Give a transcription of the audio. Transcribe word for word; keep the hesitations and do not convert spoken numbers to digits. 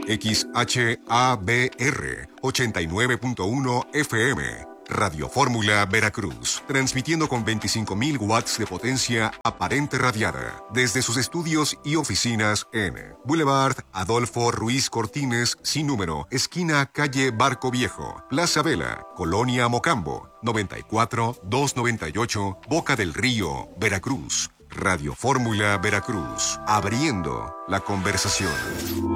X H A B R ochenta y nueve punto uno F M. Radio Fórmula Veracruz, transmitiendo con veinticinco mil watts de potencia aparente radiada desde sus estudios y oficinas en Boulevard Adolfo Ruiz Cortines, sin número, esquina calle Barco Viejo, Plaza Vela, Colonia Mocambo, noventa y cuatro doscientos noventa y ocho, Boca del Río, Veracruz. Radio Fórmula Veracruz, abriendo la conversación.